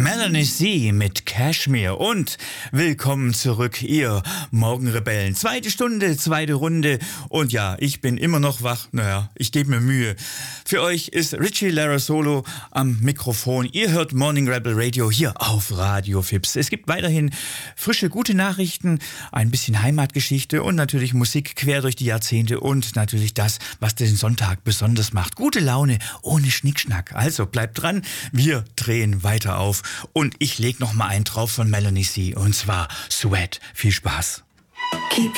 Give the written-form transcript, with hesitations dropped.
Melanie C. mit Kashmir und willkommen zurück, ihr Morgenrebellen. Zweite Stunde, zweite Runde und ja, ich bin immer noch wach. Naja, ich gebe mir Mühe. Für euch ist Richie Larasolo am Mikrofon. Ihr hört Morning Rebel Radio hier auf Radio Fips. Es gibt weiterhin frische, gute Nachrichten, ein bisschen Heimatgeschichte und natürlich Musik quer durch die Jahrzehnte und natürlich das, was den Sonntag besonders macht. Gute Laune, ohne Schnickschnack. Also bleibt dran, wir drehen weiter auf. Und ich leg noch mal einen drauf von Melanie C. Und zwar Sweat. Viel Spaß.